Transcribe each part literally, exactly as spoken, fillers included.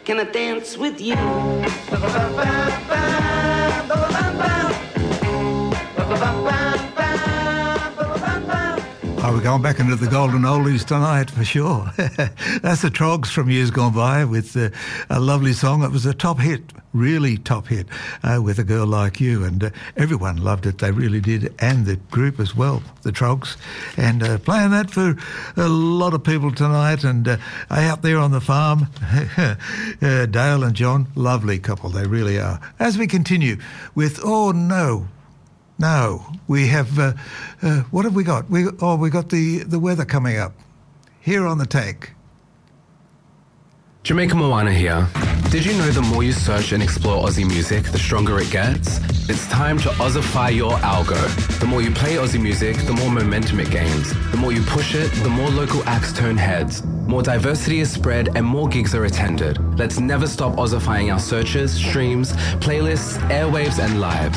can I dance with you? Oh, we're going back into the golden oldies tonight for sure. That's the Trogs from years gone by with uh, a lovely song. It was a top hit, really top hit, uh, with A Girl Like You, and uh, everyone loved it. They really did, and the group as well, the Trogs. And uh, playing that for a lot of people tonight, and uh, out there on the farm, uh, Dale and John, lovely couple, they really are. As we continue with Oh No, No, we have, uh, uh, what have we got? We Oh, we got the, the weather coming up here on the tank. Jamaica Moana here. Did you know the more you search and explore Aussie music, the stronger it gets? It's time to Aussify your algo. The more you play Aussie music, the more momentum it gains. The more you push it, the more local acts turn heads. More diversity is spread and more gigs are attended. Let's never stop Aussifying our searches, streams, playlists, airwaves and lives.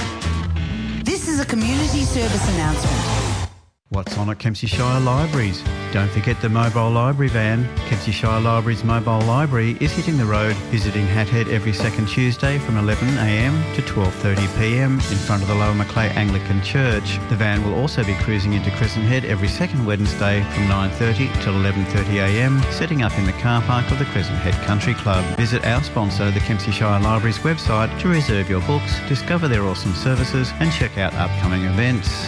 This is a community service announcement. What's on at Kempsey Shire Libraries? Don't forget the mobile library van. Kempsey Shire Libraries mobile library is hitting the road, visiting Hathead every second Tuesday from eleven a m to twelve thirty p m in front of the Lower Macleay Anglican Church. The van will also be cruising into Crescent Head every second Wednesday from nine thirty till eleven thirty a m, setting up in the car park of the Crescent Head Country Club. Visit our sponsor, the Kempsey Shire Libraries website, to reserve your books, discover their awesome services and check out upcoming events.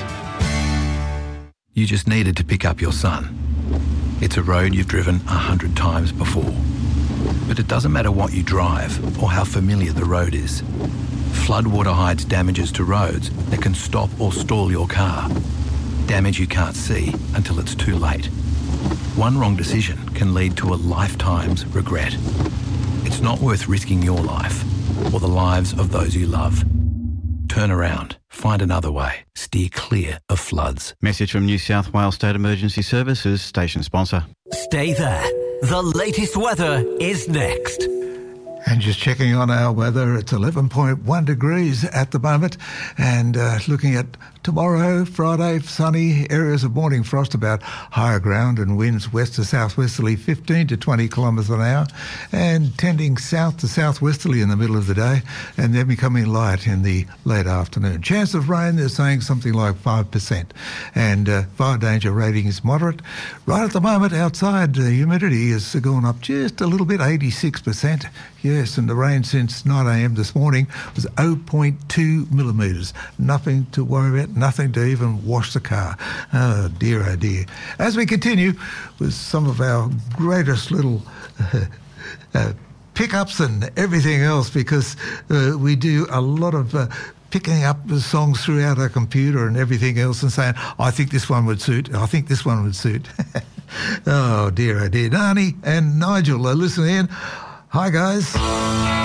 You just needed to pick up your son. It's a road you've driven a hundred times before. But it doesn't matter what you drive or how familiar the road is. Floodwater hides damages to roads that can stop or stall your car. Damage you can't see until it's too late. One wrong decision can lead to a lifetime's regret. It's not worth risking your life or the lives of those you love. Turn around, find another way, steer clear of floods. Message from New South Wales State Emergency Services, station sponsor. Stay there. The latest weather is next. And just checking on our weather, it's eleven point one degrees at the moment. And uh, looking at tomorrow, Friday, sunny, areas of morning frost about higher ground and winds west to southwesterly fifteen to twenty kilometres an hour and tending south to southwesterly in the middle of the day and then becoming light in the late afternoon. Chance of rain, they're saying something like five percent. And uh, fire danger rating is moderate. Right at the moment, outside, the humidity has gone up just a little bit, eighty-six percent. Yes, and the rain since nine a m this morning was zero point two millimetres. Nothing to worry about, nothing to even wash the car. Oh, dear, oh, dear. As we continue with some of our greatest little uh, uh, pickups and everything else, because uh, we do a lot of uh, picking up the songs throughout our computer and everything else and saying, I think this one would suit, I think this one would suit. Oh, dear, oh, dear. Nani and Nigel are listening in. Hi, guys.